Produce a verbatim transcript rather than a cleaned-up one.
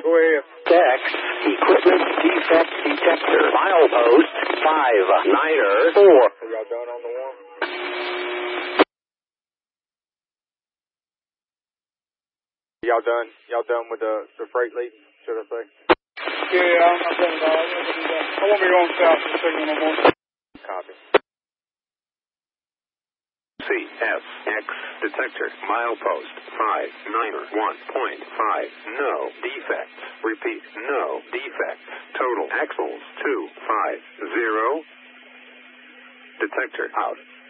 Go ahead. Text, equipment defect detector, milepost, five, niner, four. Are y'all done on the one? Y'all done? Y'all done with the, the freight lead, should I say? Yeah, I'm not done about it. I won't be going south for the signal no more. Copy. C S X detector, milepost, five, niner, one point five, no defects. Repeat, no defects. Total axles, two, five, zero. Detector out.